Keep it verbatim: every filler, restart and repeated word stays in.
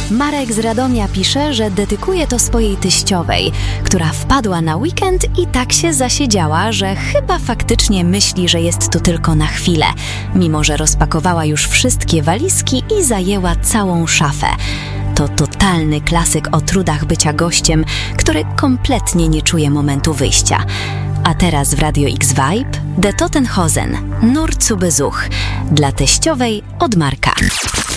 Marek z Radomia pisze, że dedykuje to swojej teściowej, która wpadła na weekend i tak się zasiedziała, że chyba faktycznie myśli, że jest tu tylko na chwilę, mimo że rozpakowała już wszystkie walizki i zajęła całą szafę. To totalny klasyk o trudach bycia gościem, który kompletnie nie czuje momentu wyjścia. A teraz w Radio X Vibe De Tottenhausen, Nur zu Besuch, dla teściowej od Marka.